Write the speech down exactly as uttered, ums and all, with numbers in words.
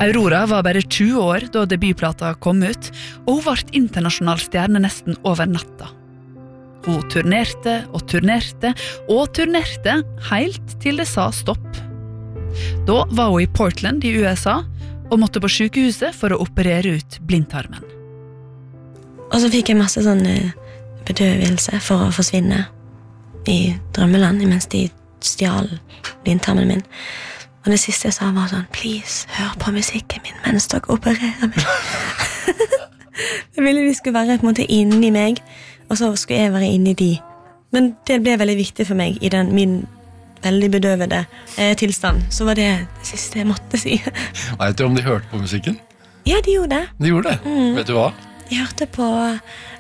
Aurora var bare tjue år da debutplata kom ut, og hun ble internasjonal stjerne nesten over natta. Hun turnerte og turnerte og turnerte helt til det sa stopp. Da var hun i Portland i U S A og måtte på sykehuset for å operere ut blindtarmen. Og så fikk jeg masse sånn bedøvelse for å forsvinne i drømmeland mens de stjal blindtarmen min. Og det siste jeg sa var sånn, please, hør på musikken min mens dere opererer meg. Jeg ville de skulle være på en måte inni meg, og så skulle jeg være inni de. Men det ble veldig viktig for meg i den, min veldig bedøvede eh, tilstand. Så var det det siste jeg måtte si. Vet du om de hørte på musikken? Ja, de gjorde det. De gjorde det? Mm. Vet du hva? De hørte på